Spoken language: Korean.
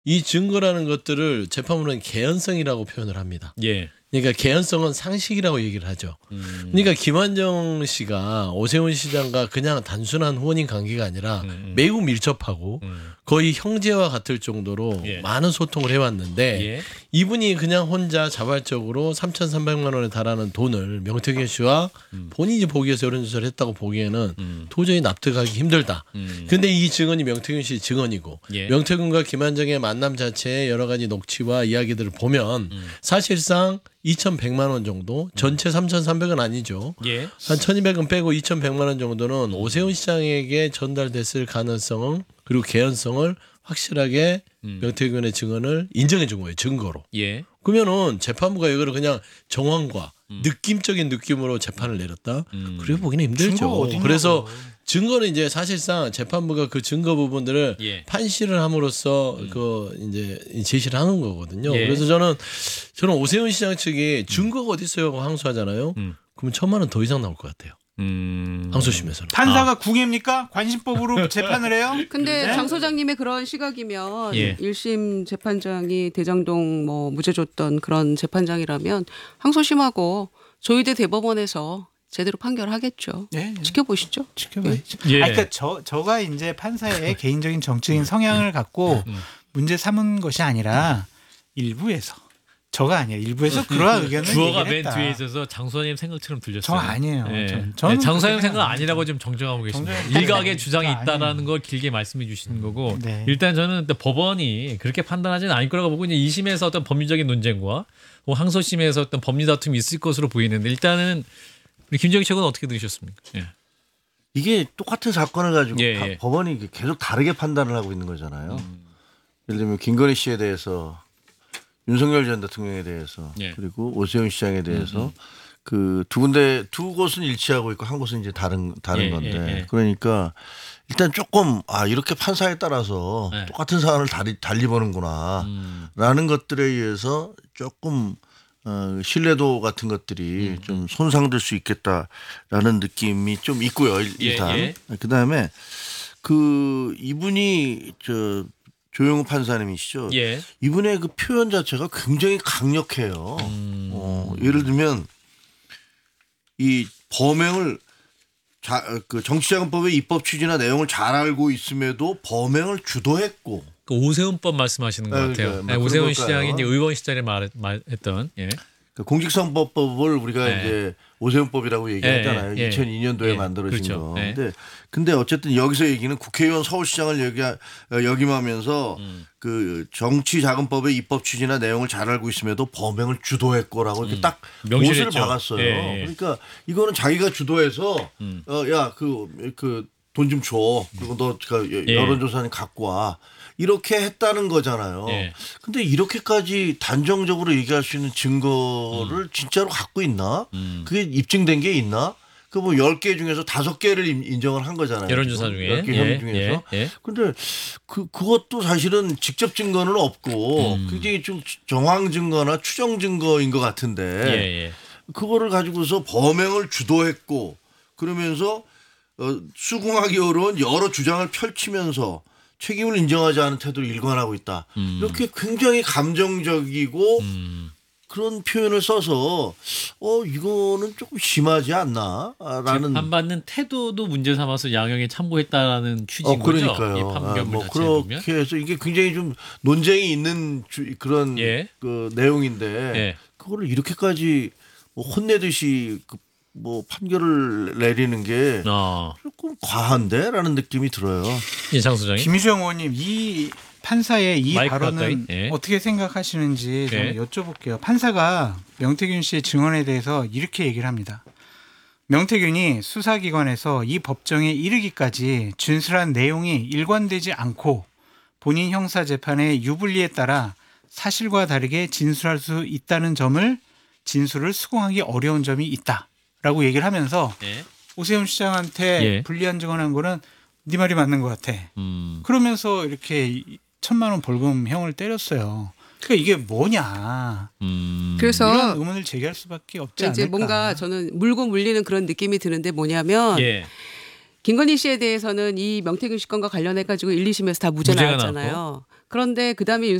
이 증거라는 것들을 재판부는 개연성이라고 표현을 합니다. 예. 그러니까 개연성은 상식이라고 얘기를 하죠. 그러니까 김한정 씨가 오세훈 시장과 그냥 단순한 후원인 관계가 아니라 매우 밀접하고 거의 형제와 같을 정도로 예. 많은 소통을 해왔는데 예. 이분이 그냥 혼자 자발적으로 3,300만 원에 달하는 돈을 명태균 씨와 본인이 보기에서 여론조사를 했다고 보기에는 도저히 납득하기 힘들다. 근데 이 증언이 명태균 씨 증언이고 예. 명태균과 김한정의 만남 자체의 여러 가지 녹취와 이야기들을 보면 사실상 2,100만 원 정도 전체 3,300은 아니죠. 예. 한 1,200은 빼고 2,100만 원 정도는 오세훈 시장에게 전달됐을 가능성은 그리고 개연성을 확실하게 명태균의 증언을 인정해 준 거예요. 증거로. 예. 그러면은 재판부가 이거를 그냥 정황과 느낌적인 느낌으로 재판을 내렸다. 그래 보기는 힘들죠. 증거가 어딨냐고. 그래서 증거는 이제 사실상 재판부가 그 증거 부분들을 예. 판시를 함으로써 그 이제 제시를 하는 거거든요. 예. 그래서 저는 오세훈 시장 측이 증거가 어디 있어요 하고 항소하잖아요. 그러면 1,000만 원 더 이상 나올 것 같아요. 항소심에서는. 판사가 궁예입니까? 관심법으로 재판을 해요? 근데 네? 장 소장님의 그런 시각이면 예. 1심 재판장이 대장동 뭐 무죄 줬던 그런 재판장이라면 항소심하고 조희대 대법원에서 제대로 판결하겠죠. 네, 네. 지켜보시죠. 지켜봐야죠. 예. 그러니까 저가 이제 판사의 개인적인 정치적인 성향을 갖고 문제 삼은 것이 아니라 일부에서 저가 아니에요. 일부에서 그러한 의견을 주어가 맨 얘기했다. 뒤에 있어서 장소님 생각처럼 들렸어요. 저 아니에요. 예. 저는 장소님 그렇게 생각 아니라고 지금 정정하고 계십니다. 정정하고 일각의 있습니다. 주장이 있다라는 아니에요. 걸 길게 말씀해 주시는 거고 네. 일단 저는 법원이 그렇게 판단하지는 않을 거라고 보고 이제 2심에서 어떤 법리적인 논쟁과 항소심에서 어떤 법리 다툼이 있을 것으로 보이는데 일단은 우리 김정희 최고는 어떻게 들으셨습니까? 예. 이게 똑같은 사건을 가지고 예, 예. 법원이 계속 다르게 판단을 하고 있는 거잖아요. 예를 들면 김건희 씨에 대해서 윤석열 전 대통령에 대해서 예. 그리고 오세훈 시장에 대해서 그 두 곳은 일치하고 있고 한 곳은 이제 다른 예, 건데 예, 예. 그러니까 일단 조금 이렇게 판사에 따라서 네. 똑같은 사안을 달리 보는구나라는 것들에 의해서 조금 신뢰도 같은 것들이 좀 손상될 수 있겠다라는 느낌이 좀 있고요. 일단 예. 그다음에 그 이분이 조영우 판사님이시죠. 예. 이분의 그 표현 자체가 굉장히 강력해요. 예를 들면 이 범행을 그 정치자금법의 입법 취지나 내용을 잘 알고 있음에도 범행을 주도했고. 그 오세훈법 말씀하시는 것 네, 같아요. 그러니까 네, 오세훈 그런 시장이 걸까요? 이제 의원 시절에 말했던 예. 그 공직선거법을 우리가 네. 이제 오세훈법이라고 얘기했잖아요. 예, 예. 2002년도에 예, 만들어진 그렇죠. 거. 근데 어쨌든 여기서 얘기는 국회의원 서울시장을 역임하면서 그 정치자금법의 입법 취지나 내용을 잘 알고 있음에도 범행을 주도했고라고 이렇게 딱 못을 명시했죠. 박았어요. 예, 예. 그러니까 이거는 자기가 주도해서 야 그 돈 좀 줘. 그리고 너 예. 여론조사는 갖고 와. 이렇게 했다는 거잖아요. 예. 근데 이렇게까지 단정적으로 얘기할 수 있는 증거를 진짜로 갖고 있나? 그게 입증된 게 있나? 그 뭐 10개 중에서 5개를 인정을 한 거잖아요. 여론조사 지금. 중에 10개 혐의 중에서. 근데 그것도 사실은 직접 증거는 없고 굉장히 좀 정황 증거나 추정 증거인 것 같은데 예. 그거를 가지고서 범행을 주도했고 그러면서 수긍하기 어려운 여러 주장을 펼치면서 책임을 인정하지 않은 태도를 일관하고 있다. 이렇게 굉장히 감정적이고 그런 표현을 써서 이거는 조금 심하지 않나라는 재판받는 태도도 문제 삼아서 양형에 참고했다라는 취지인 거죠. 그러니까요. 이 판결문 뭐 자체에 보면. 그렇게 해서 이게 굉장히 좀 논쟁이 있는 그런 예. 그 내용인데 예. 그거를 이렇게까지 뭐 혼내듯이 뭐 판결을 내리는 게 조금 과한데라는 느낌이 들어요. 이장 소장님. 김유정 의원님 이 판사의 이 마이크 발언은 가까이. 예. 어떻게 생각하시는지 좀 예. 여쭤볼게요. 판사가 명태균 씨의 증언에 대해서 이렇게 얘기를 합니다. 명태균이 수사기관에서 이 법정에 이르기까지 진술한 내용이 일관되지 않고 본인 형사재판의 유불리에 따라 사실과 다르게 진술할 수 있다는 점을 진술을 수긍하기 어려운 점이 있다라고 얘기를 하면서 예. 오세훈 시장한테 예. 불리한 증언한 거는 네 말이 맞는 것 같아. 그러면서 이렇게 1,000만 원 벌금형을 때렸어요. 그러니까 이게 뭐냐. 그래서 이런 의문을 제기할 수밖에 없지 않을까. 이제 뭔가 저는 물고 물리는 그런 느낌이 드는데 뭐냐면 예. 김건희 씨에 대해서는 이 명태균 씨 건과 관련해 가지고 1, 2심에서 다 무죄 무죄가 나왔잖아요. 그런데 그다음에